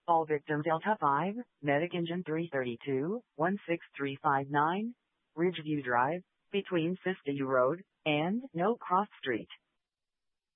All victim Delta 5, Medic Engine 332, 16359, Ridgeview Drive, between Siskiyou Road and No Cross Street.